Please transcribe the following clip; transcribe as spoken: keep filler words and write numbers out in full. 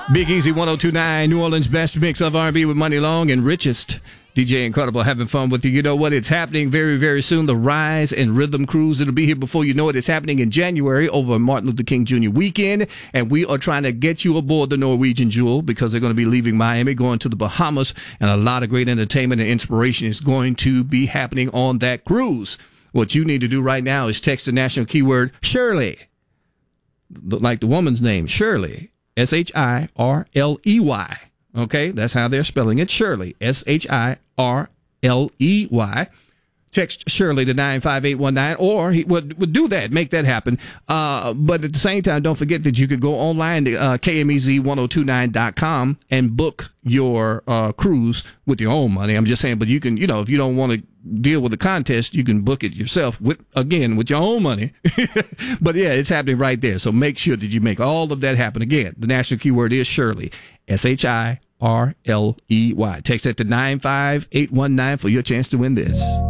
Big Easy one oh two point nine, New Orleans' best mix of R and B with Money Long and richest. D J Incredible having fun with you. You know what? It's happening very, very soon. The Rise and Rhythm Cruise. It'll be here before you know it. It's happening in January over Martin Luther King Junior weekend. And we are trying to get you aboard the Norwegian Jewel because they're going to be leaving Miami, going to the Bahamas. And a lot of great entertainment and inspiration is going to be happening on that cruise. What you need to do right now is text the national keyword Shirley. Like the woman's name, Shirley. S H I R L E Y. Okay, that's how they're spelling it, Shirley. S H I R L E Y. Text Shirley to nine five eight one nine, or he would, would do that, make that happen. Uh, but at the same time, don't forget that you could go online to uh, K M E Z ten twenty-nine dot com and book your uh, cruise with your own money. I'm just saying, but you can, you know, if you don't want to deal with the contest, you can book it yourself with, again, with your own money. But yeah, it's happening right there. So make sure that you make all of that happen. Again, the national keyword is Shirley. S H I R L E Y. Text that to nine five eight one nine for your chance to win this.